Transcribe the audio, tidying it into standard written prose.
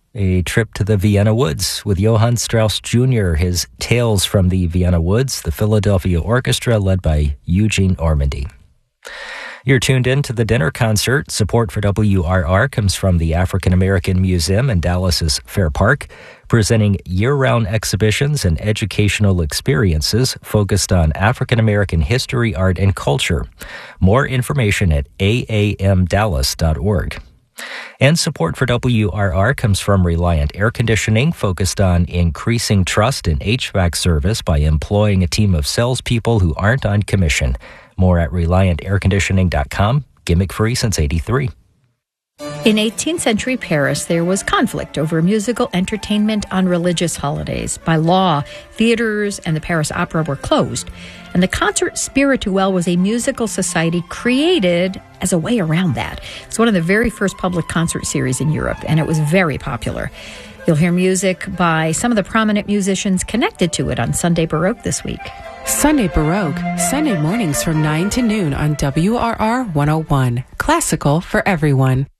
A trip to the Vienna Woods with Johann Strauss Jr., his Tales from the Vienna Woods, the Philadelphia Orchestra led by Eugene Ormandy. You're tuned in to the dinner concert. Support for WRR comes from the African American Museum in Dallas's Fair Park, presenting year-round exhibitions and educational experiences focused on African American history, art, and culture. More information at aamdallas.org. And support for WRR comes from Reliant Air Conditioning, focused on increasing trust in HVAC service by employing a team of salespeople who aren't on commission. More at ReliantAirConditioning.com. Gimmick-free since '83. In 18th century Paris, there was conflict over musical entertainment on religious holidays. By law, theaters and the Paris Opera were closed, and the Concert Spirituel was a musical society created as a way around that. It's one of the very first public concert series in Europe, and it was very popular. You'll hear music by some of the prominent musicians connected to it on Sunday Baroque this week. Sunday Baroque, Sunday mornings from 9 to noon on WRR 101. Classical for everyone.